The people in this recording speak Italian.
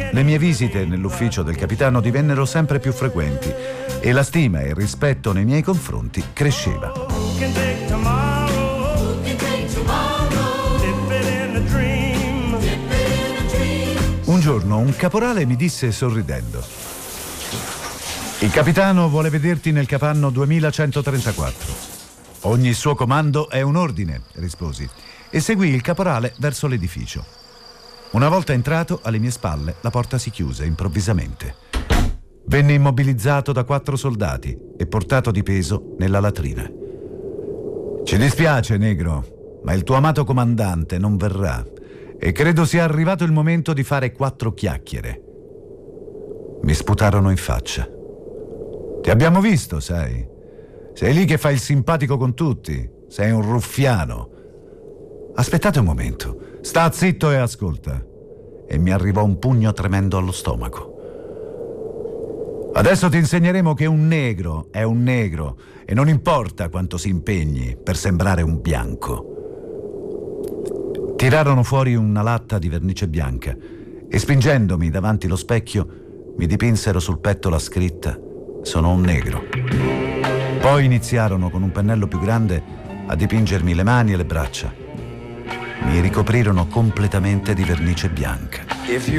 Le mie visite nell'ufficio del capitano divennero sempre più frequenti e la stima e il rispetto nei miei confronti cresceva. Un giorno un caporale mi disse sorridendo: il capitano vuole vederti nel capanno 2134. Ogni suo comando è un ordine, risposi, e seguì il caporale verso l'edificio. Una volta entrato, alle mie spalle la porta si chiuse improvvisamente. Venne immobilizzato da 4 soldati e portato di peso nella latrina. Ci dispiace, negro, ma il tuo amato comandante non verrà e credo sia arrivato il momento di fare 4 chiacchiere. Mi sputarono in faccia. Ti abbiamo visto, sai. Sei lì che fai il simpatico con tutti. Sei un ruffiano. Aspettate un momento. Sta zitto e ascolta. E mi arrivò un pugno tremendo allo stomaco. Adesso ti insegneremo che un negro è un negro e non importa quanto si impegni per sembrare un bianco. Tirarono fuori una latta di vernice bianca e spingendomi davanti lo specchio mi dipinsero sul petto la scritta: sono un negro. Poi iniziarono con un pennello più grande a dipingermi le mani e le braccia. Mi ricoprirono completamente di vernice bianca.